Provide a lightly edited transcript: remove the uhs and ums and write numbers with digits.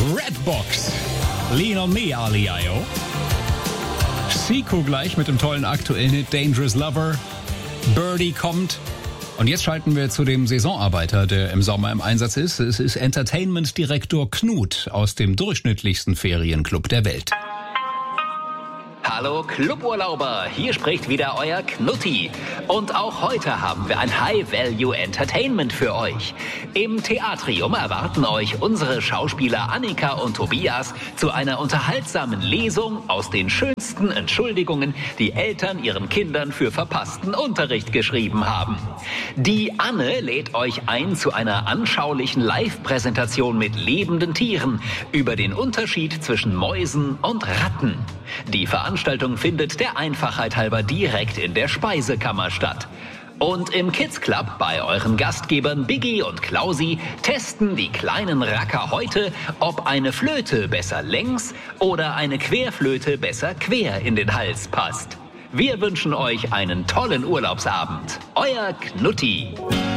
Redbox, Lean on Me, Ali.io. Siku gleich mit dem tollen aktuellen Hit Dangerous Lover. Birdie kommt. Und jetzt schalten wir zu dem Saisonarbeiter, der im Sommer im Einsatz ist. Es ist Entertainment-Direktor Knut aus dem durchschnittlichsten Ferienclub der Welt. Hallo Cluburlauber, hier spricht wieder euer Knutti. Und auch heute haben wir ein High-Value-Entertainment für euch. Im Theatrium erwarten euch unsere Schauspieler Annika und Tobias zu einer unterhaltsamen Lesung aus den schönsten Entschuldigungen, die Eltern ihren Kindern für verpassten Unterricht geschrieben haben. Die Anne lädt euch ein zu einer anschaulichen Live-Präsentation mit lebenden Tieren über den Unterschied zwischen Mäusen und Ratten. Die Veranstaltung findet der Einfachheit halber direkt in der Speisekammer statt. Und im Kids Club bei euren Gastgebern Biggie und Klausi testen die kleinen Racker heute, ob eine Flöte besser längs oder eine Querflöte besser quer in den Hals passt. Wir wünschen euch einen tollen Urlaubsabend. Euer Knutti.